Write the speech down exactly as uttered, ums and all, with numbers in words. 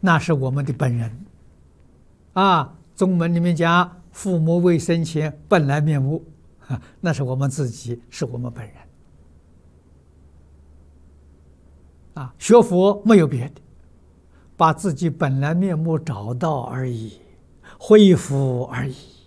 那是我们的本人啊。宗门里面讲，父母未生前本来面目，啊，那是我们自己，是我们本人啊。学佛没有别的，把自己本来面目找到而已，恢复而已。